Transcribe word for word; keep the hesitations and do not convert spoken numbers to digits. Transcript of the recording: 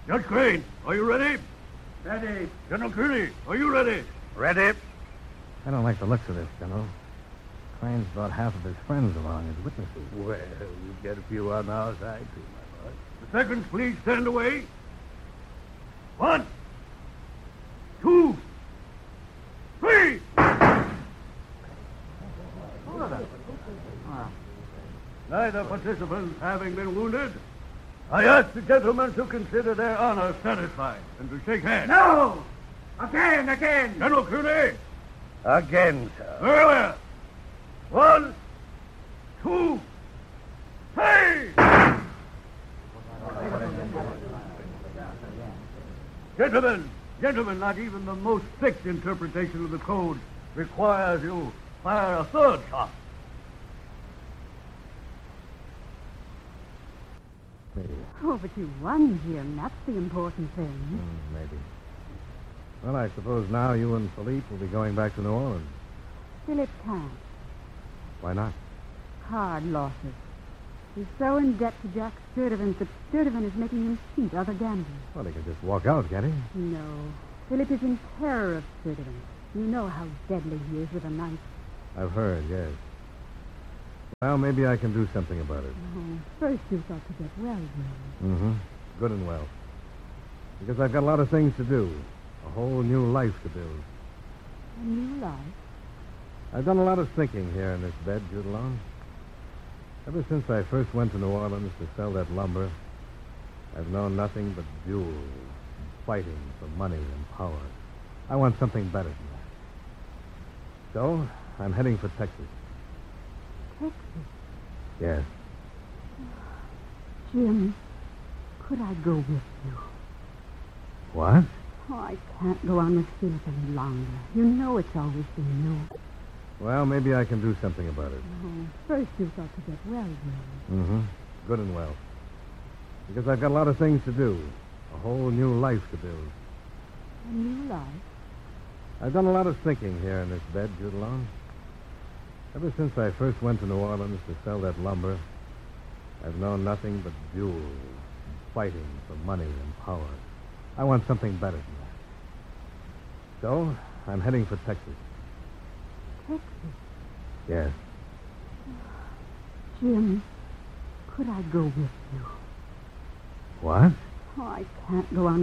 Judge Crane, are you ready? Ready. General Kearney, are you ready? Ready. I don't like the looks of this, General. Crane's brought half of his friends along as witnesses. Well, you get a few on our side, too, my boy. The seconds, please stand away. One, two, three. Neither participant having been wounded, I ask the gentlemen to consider their honor satisfied and to shake hands. No! Again, again! General Kearney. Again, sir. Very well. One, two, three. Gentlemen, gentlemen, not even the most strict interpretation of the code requires you fire a third shot. Maybe. Oh, but you won, Jim. That's the important thing. Mm, maybe. Well, I suppose now you and Philippe will be going back to New Orleans. Philip can't. Why not? Hard losses. He's so in debt to Jack Sturdivant that Sturdivant is making him cheat other gamblers. Well, he can just walk out, can't he? No. Philip is in terror of Sturdivant. You know how deadly he is with a knife. I've heard, yes. Well, maybe I can do something about it. Oh, first you've got to get well, Jim. Mm-hmm. Good and well. Because I've got a lot of things to do. A whole new life to build. A new life? I've done a lot of thinking here in this bed, Judelon. Ever since I first went to New Orleans to sell that lumber, I've known nothing but duels and fighting for money and power. I want something better than that. So, I'm heading for Texas. Texas? Yes. Jim, could I go with you? What? Oh, I can't go on with Philip any longer. You know it's always been you. Well, maybe I can do something about it. Oh, first you've got to get well, Jim. Mm-hmm. Good and well. Because I've got a lot of things to do. A whole new life to build. A new life? I've done a lot of thinking here in this bed, Judelon. Ever since I first went to New Orleans to sell that lumber, I've known nothing but duels and fighting for money and power. I want something better than that. So, I'm heading for Texas. Texas? Yes. Jim, could I go with you? What? Oh, I can't go on